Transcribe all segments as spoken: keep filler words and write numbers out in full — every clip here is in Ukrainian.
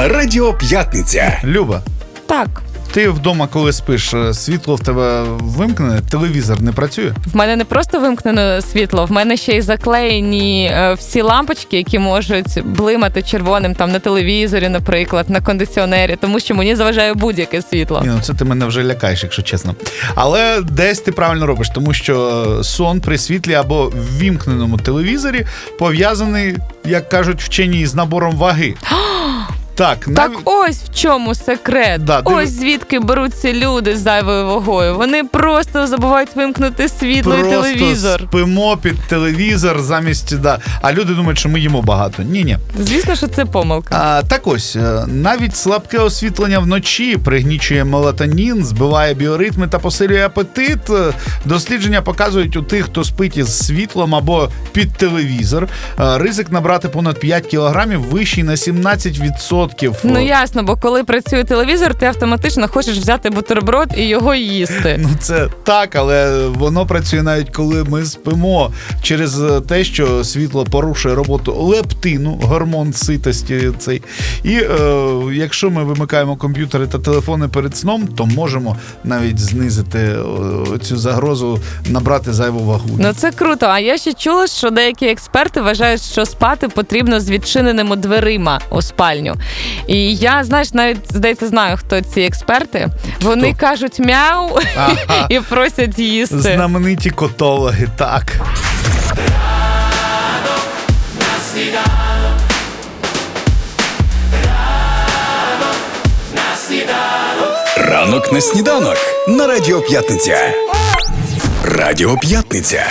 на Радіо П'ятниця. Люба. Так. Ти вдома, коли спиш, світло в тебе вимкнене, телевізор не працює? В мене не просто вимкнено світло, в мене ще й заклеєні е, всі лампочки, які можуть блимати червоним там на телевізорі, наприклад, на кондиціонері, тому що мені заважає будь-яке світло. Ні, ну це ти мене вже лякаєш, якщо чесно. Але десь ти правильно робиш, тому що сон при світлі або ввімкненому телевізорі пов'язаний, як кажуть вчені, з набором ваги. Так, так нав... ось в чому секрет. Да, ось ти... звідки беруться люди з зайвою вагою. Вони просто забувають вимкнути світло просто і телевізор. Просто спимо під телевізор замість... Да. А люди думають, що ми їмо багато. Ні-ні. Звісно, що це помилка. А, так ось, навіть слабке освітлення вночі пригнічує мелатонін, збиває біоритми та посилює апетит. Дослідження показують, у тих, хто спить із світлом або під телевізор, ризик набрати понад п'ять кілограмів вищий на сімнадцять відсотків. Ну ясно, бо коли працює телевізор, ти автоматично хочеш взяти бутерброд і його їсти. Ну це так, але воно працює навіть коли ми спимо через те, що світло порушує роботу лептину, гормон ситості цей. І е, якщо ми вимикаємо комп'ютери та телефони перед сном, то можемо навіть знизити е, цю загрозу набрати зайву вагу. Ну це круто. А я ще чула, що деякі експерти вважають, що спати потрібно з відчиненими дверима у спальню. І я, знаєш, навіть, здається, знаю, хто ці експерти. Вони хто? кажуть мяу ага. і просять їсти. Знамениті котологи, так. Ранок на сніданок на Радіо П'ятниця. Радіо П'ятниця.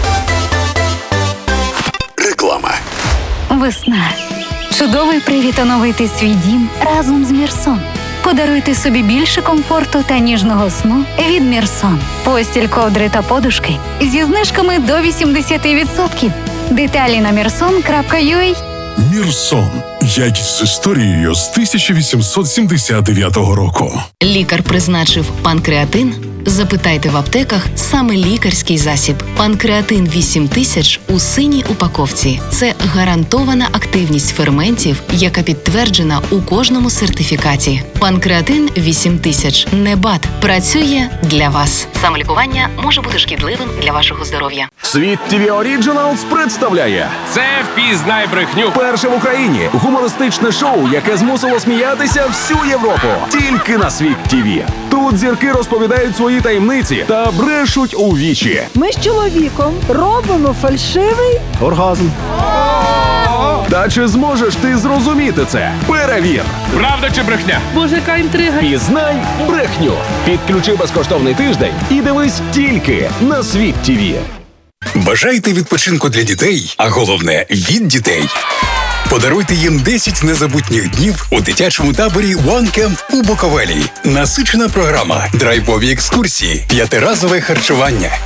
Реклама. Весна. Чудовий привід оновити свій дім разом з Мірсон. Подаруйте собі більше комфорту та ніжного сну від Мірсон. Постіль, ковдри та подушки зі знижками до вісімдесят відсотків. Деталі на мірсон крапка ю а. Мірсон. Якість з історією з тисяча вісімсот сімдесят дев'ятого року. Лікар призначив панкреатин? Запитайте в аптеках саме лікарський засіб. Панкреатин вісім тисяч у синій упаковці. Це гарантована активність ферментів, яка підтверджена у кожному сертифікаті. Панкреатин вісім тисяч. Не БАД. Працює для вас. Самолікування може бути шкідливим для вашого здоров'я. Світ ТВ Originals представляє «Це впізнай брехню». Перше в Україні гумористичне шоу, яке змусило сміятися всю Європу. Тільки на Світ ТВ. Тут зірки розповідають свої таємниці та брешуть у вічі. Ми з чоловіком робимо фальшивий оргазм. Та чи зможеш ти зрозуміти це? Перевір! Правда чи брехня? Боже, яка інтрига. Пізнай брехню. Підключи безкоштовний тиждень і дивись тільки на Світ ТВ. Бажаєте відпочинку для дітей, а головне – від дітей? Подаруйте їм десять незабутніх днів у дитячому таборі One Camp у Буковелі. Насичена програма, драйвові екскурсії, п'ятиразове харчування.